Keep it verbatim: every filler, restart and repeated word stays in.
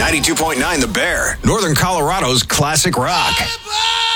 ninety-two point nine The Bear, Northern Colorado's classic rock.